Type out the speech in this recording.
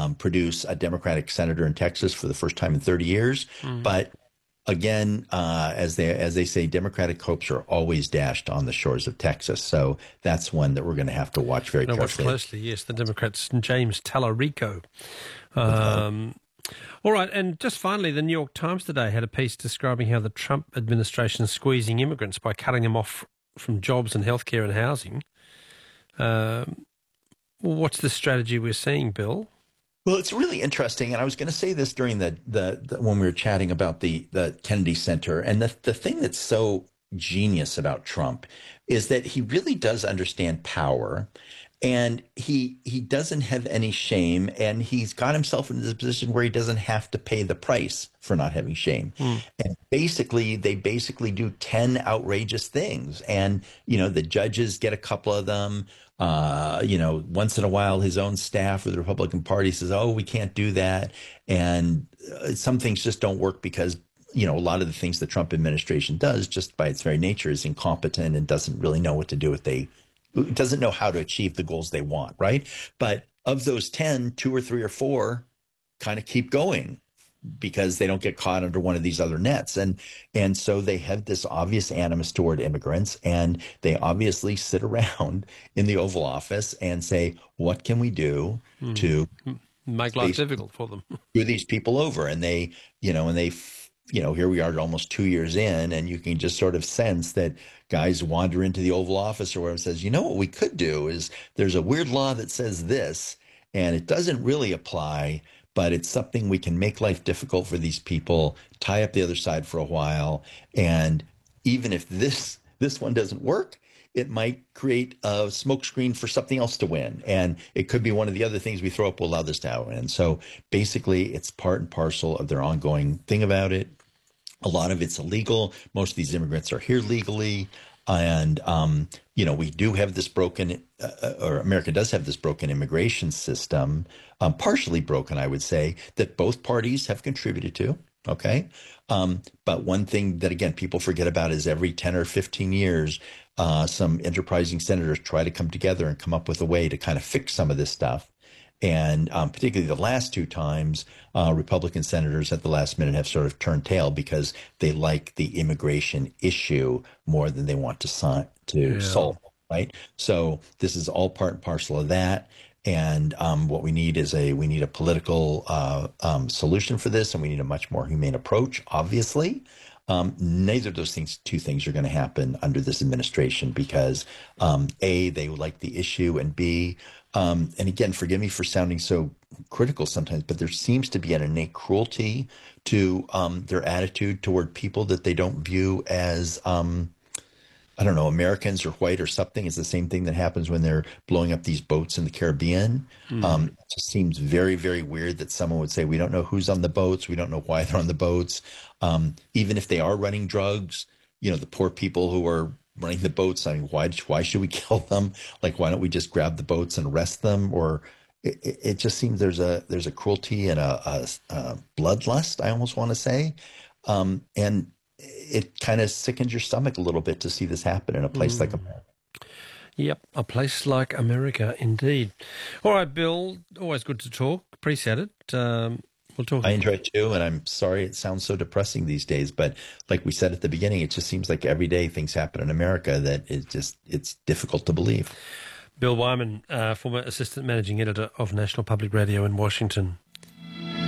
produce a Democratic senator in Texas for the first time in 30 years. But again, as they say, Democratic hopes are always dashed on the shores of Texas. So that's one that we're going to have to watch very carefully. Watch closely, yes, the Democrats, James Tallarico. All right, and just finally, the New York Times today had a piece describing how the Trump administration is squeezing immigrants by cutting them off from jobs and healthcare and housing. What's the strategy we're seeing, Bill? Well, it's really interesting, and I was going to say this during the when we were chatting about the Kennedy Center, and the thing that's so genius about Trump is that he really does understand power, and he doesn't have any shame, and he's got himself into this position where he doesn't have to pay the price for not having shame. And they basically do 10 outrageous things, and the judges get a couple of them. Once in a while, his own staff or the Republican Party says, "Oh, we can't do that," and some things just don't work because a lot of the things the Trump administration does, just by its very nature, is incompetent and doesn't really know what to do with doesn't know how to achieve the goals they want, right? But of those 10, 2 or 3 or 4 kind of keep going because they don't get caught under one of these other nets. And so they have this obvious animus toward immigrants, and they obviously sit around in the Oval Office and say, what can we do to make life difficult for them? Do these people over? And they, here we are almost 2 years in, and you can just sort of sense that guys wander into the Oval Office or where it says, what we could do is there's a weird law that says this, and it doesn't really apply, but it's something we can make life difficult for these people, tie up the other side for a while. And even if this one doesn't work, it might create a smokescreen for something else to win. And it could be one of the other things we throw up will allow this to happen. And so basically it's part and parcel of their ongoing thing about it. A lot of it's illegal. Most of these immigrants are here legally. And, we do have this broken, or America does have this broken immigration system, partially broken, I would say, that both parties have contributed to. Okay. But one thing that, again, people forget about is every 10 or 15 years, some enterprising senators try to come together and come up with a way to kind of fix some of this stuff. And particularly the last 2 times, Republican senators at the last minute have sort of turned tail because they like the immigration issue more than they want to solve, right? So this is all part and parcel of that. And what we need is a political solution for this, and we need a much more humane approach, obviously. Neither of those two things are going to happen under this administration because A, they like the issue, and B, and again, forgive me for sounding so critical sometimes, but there seems to be an innate cruelty to their attitude toward people that they don't view as, Americans or white or something. It's the same thing that happens when they're blowing up these boats in the Caribbean. It just seems very, very weird that someone would say, we don't know who's on the boats. We don't know why they're on the boats. Even if they are running drugs, the poor people who are running the boats, why should we kill them? Like, why don't we just grab the boats and arrest them? Or it just seems there's a cruelty and a bloodlust, I almost want to say. And it kind of sickens your stomach a little bit to see this happen in a place like America. Yep, a place like America, indeed. All right, Bill, always good to talk. Appreciate it. We'll talk. I enjoy it too, and I'm sorry it sounds so depressing these days, but like we said at the beginning, it just seems like every day things happen in America that it's difficult to believe. Bill Wyman, former Assistant Managing Editor of National Public Radio in Washington.